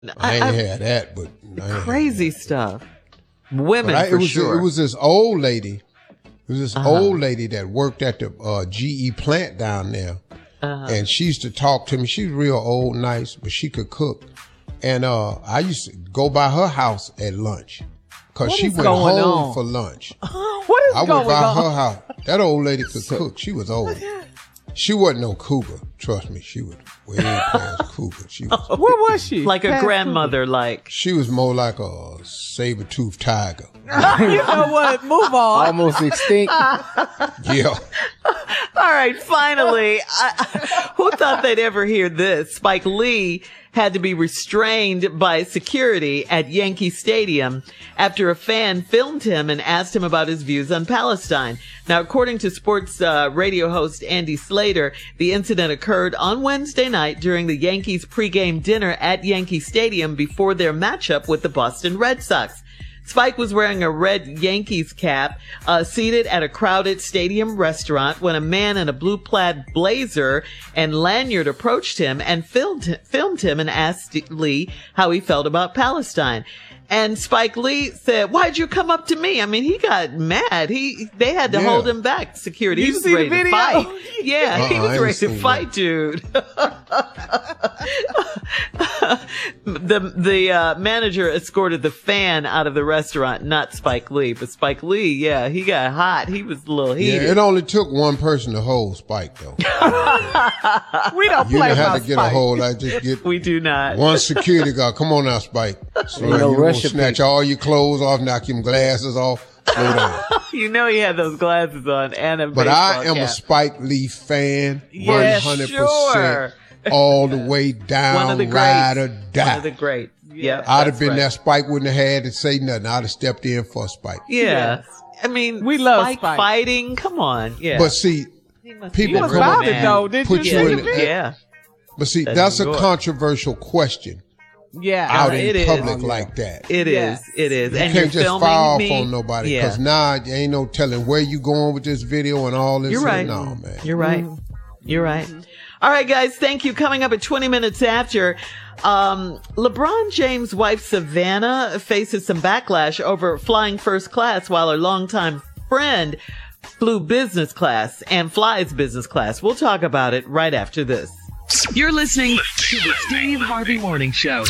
I ain't had that, but crazy stuff. Women, sure. It was this old lady. It was this old lady that worked at the GE plant down there. And she used to talk to me. She was real old, nice, but she could cook. And I used to go by her house at lunch because she went home for lunch. What is I going went by on? her house. That old lady could cook. She was old. She wasn't no cougar. Trust me, she was way past cougar. She was. What was she? Like a grandmother, like. She was more like a saber-toothed tiger. You know what? Move on. Almost extinct. Yeah. All right, finally, who thought they'd ever hear this? Spike Lee had to be restrained by security at Yankee Stadium after a fan filmed him and asked him about his views on Palestine. Now, according to sports radio host Andy Slater, the incident occurred on Wednesday night during the Yankees pregame dinner at Yankee Stadium before their matchup with the Boston Red Sox. Spike was wearing a red Yankees cap, seated at a crowded stadium restaurant when a man in a blue plaid blazer and lanyard approached him and filmed him and asked Lee how he felt about Palestine. And Spike Lee said, "Why'd you come up to me?" I mean, he got mad. They had to hold him back. Security. He was ready to fight. Yeah, he was ready to fight, dude. The manager escorted the fan out of the restaurant, not Spike Lee. But Spike Lee, yeah, he got hot. He was a little heated. Yeah, it only took one person to hold Spike, though. We don't You play didn't have about to get a Spike. hold. I just get We do not. one security guard. Come on now, Spike. So Ain't no you gonna rush snatch all your clothes off, knock your glasses off, slow down. You know he had those glasses on and a But I am baseball a cap. Spike Lee fan, Yes, 100%, sure. all the way down, One of the ride greats. or die. One of the greats. Yeah, I'd have been that Spike wouldn't have had to say nothing. I'd have stepped in for Spike. Yeah. I mean, We love Spike Spike. fighting. Come on. Yeah. But see, people He was come up bothered, and though. Did put you you see in the it. video? Yeah. But see, That's that's a good. controversial question Yeah. out it in is. public like that. It is. Yes. It is. You And can't you're just filming fire off me. on nobody Yeah. because now you ain't no telling where you going with this video and all this. You're right. No, man. You're right. You're right. All right, guys. Thank you. Coming up at 20 minutes after, LeBron James' wife Savannah faces some backlash over flying first class while her longtime friend flew business class and flies business class. We'll talk about it right after this. You're listening to the Steve Harvey Morning Show.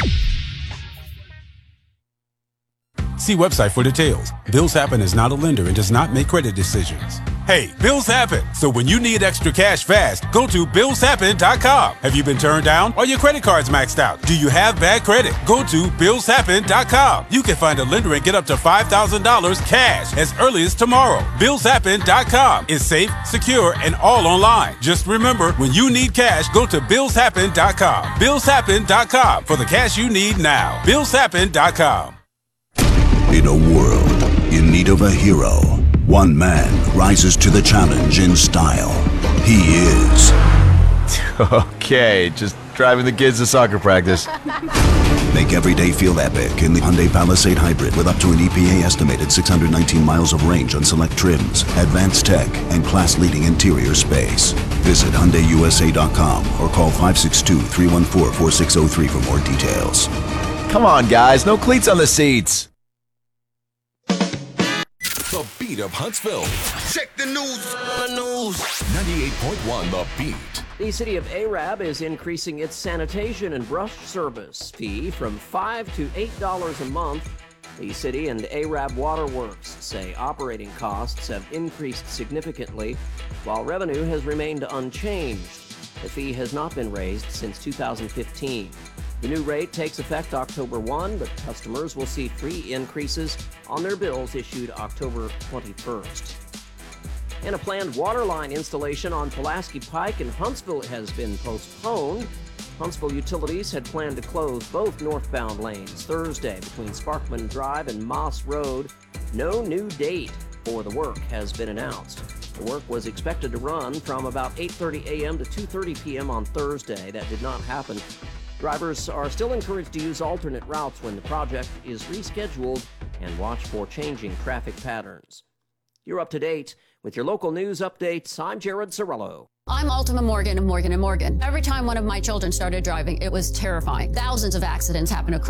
See website for details. Bills Happen is not a lender and does not make credit decisions. Hey, bills happen. So when you need extra cash fast, go to billshappen.com. Have you been turned down? Are your credit cards maxed out? Do you have bad credit? Go to billshappen.com. You can find a lender and get up to $5,000 cash as early as tomorrow. Billshappen.com is safe, secure, and all online. Just remember, when you need cash, go to billshappen.com. Billshappen.com for the cash you need now. Billshappen.com. In a world in need of a hero, one man rises to the challenge in style. He is Okay, just driving the kids to soccer practice. Make every day feel epic in the Hyundai Palisade Hybrid with up to an EPA estimated 619 miles of range on select trims, advanced tech, and class-leading interior space. Visit HyundaiUSA.com or call 562-314-4603 for more details. Come on, guys, no cleats on the seats. The Beat of Huntsville. Check the news. 98.1 The Beat. The city of Arab is increasing its sanitation and brush service fee from $5 to $8 a month. The city and Arab Waterworks say operating costs have increased significantly, while revenue has remained unchanged. The fee has not been raised since 2015. The new rate takes effect October 1, but customers will see free increases on their bills issued October 21st. And a planned water line installation on Pulaski Pike in Huntsville has been postponed. Huntsville Utilities had planned to close both northbound lanes Thursday between Sparkman Drive and Moss Road. No new date for the work has been announced. The work was expected to run from about 8:30 a.m. to 2:30 p.m. on Thursday. That did not happen. Drivers are still encouraged to use alternate routes when the project is rescheduled and watch for changing traffic patterns. You're up to date with your local news updates. I'm Jared Sorello. I'm Ultima Morgan of Morgan & Morgan. Every time one of my children started driving, it was terrifying. Thousands of accidents happen across